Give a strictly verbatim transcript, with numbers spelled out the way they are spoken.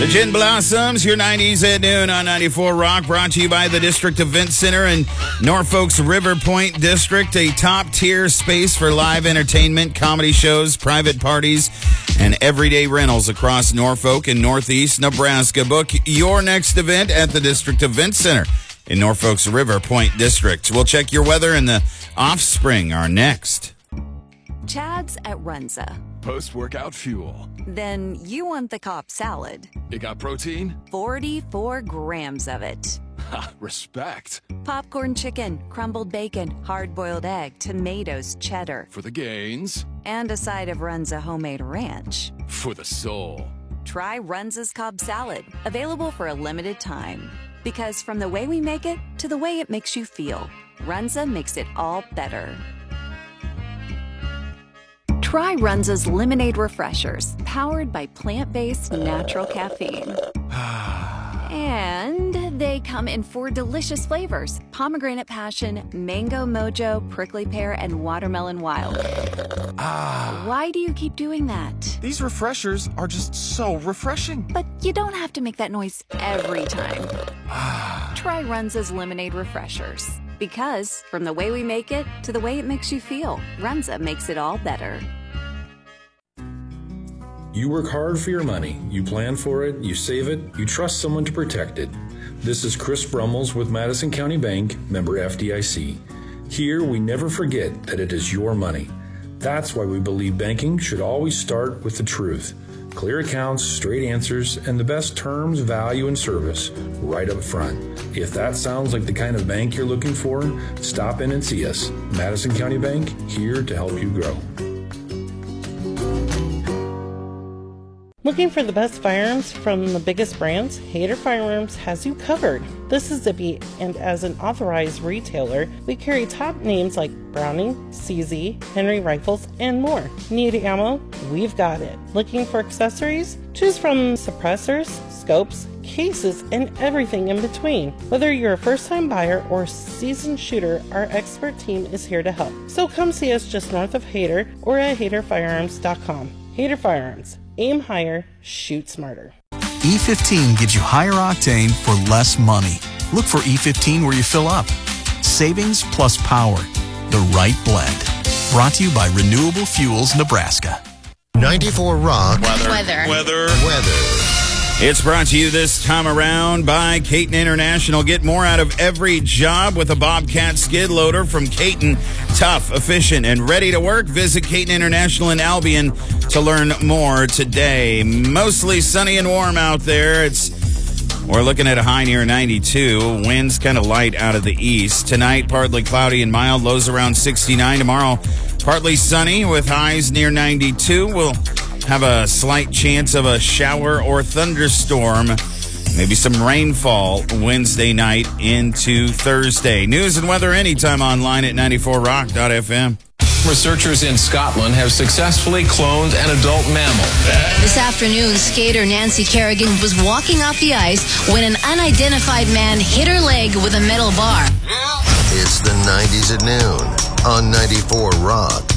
The Gin Blossoms, your nineties at noon on ninety-four Rock, brought to you by the District Event Center in Norfolk's River Point District, a top-tier space for live entertainment, comedy shows, private parties, and everyday rentals across Norfolk and Northeast Nebraska. Book your next event at the District Event Center in Norfolk's River Point District. We'll check your weather, and the Offspring are next. Chad's at Runza. Post-workout fuel. Then you want the Cobb salad. It got protein? forty-four grams of it. Ha, respect. Popcorn chicken, crumbled bacon, hard-boiled egg, tomatoes, cheddar. For the gains. And a side of Runza homemade ranch. For the soul. Try Runza's Cobb salad, available for a limited time. Because from the way we make it to the way it makes you feel, Runza makes it all better. Try Runza's Lemonade Refreshers, powered by plant-based natural caffeine. And they come in four delicious flavors: pomegranate passion, mango mojo, prickly pear, and watermelon wild. Ah. Why do you keep doing that? These refreshers are just so refreshing. But you don't have to make that noise every time. Try Runza's Lemonade Refreshers. Because from the way we make it to the way it makes you feel, Runza makes it all better. You work hard for your money. You plan for it, you save it, you trust someone to protect it. This is Chris Brummels with Madison County Bank, member F D I C. Here, we never forget that it is your money. That's why we believe banking should always start with the truth. Clear accounts, straight answers, and the best terms, value, and service right up front. If that sounds like the kind of bank you're looking for, stop in and see us. Madison County Bank, here to help you grow. Looking for the best firearms from the biggest brands? Hayter Firearms has you covered. This is Zippy, and as an authorized retailer, we carry top names like Browning, C Z, Henry Rifles, and more. Need ammo? We've got it. Looking for accessories? Choose from suppressors, scopes, cases, and everything in between. Whether you're a first-time buyer or seasoned shooter, our expert team is here to help. So come see us just north of Hayter or at hayter firearms dot com. Hayter Firearms. Aim higher, shoot smarter. E fifteen gives you higher octane for less money. Look for E fifteen where you fill up. Savings plus power. The right blend. Brought to you by Renewable Fuels Nebraska. ninety-four Rock. Weather. Weather. Weather. Weather. It's brought to you this time around by Caton International. Get more out of every job with a Bobcat skid loader from Caton. Tough, efficient, and ready to work. Visit Caton International in Albion to learn more today. Mostly sunny and warm out there. It's We're looking at a high near ninety-two. Winds kind of light out of the east. Tonight, partly cloudy and mild. Lows around sixty-nine. Tomorrow, partly sunny with highs near ninety-two. We'll have a slight chance of a shower or thunderstorm. Maybe some rainfall Wednesday night into Thursday. News and weather anytime online at ninety-four rock dot f m. Researchers in Scotland have successfully cloned an adult mammal. This afternoon, skater Nancy Kerrigan was walking off the ice when an unidentified man hit her leg with a metal bar. It's the nineties at noon on ninety-four Rock.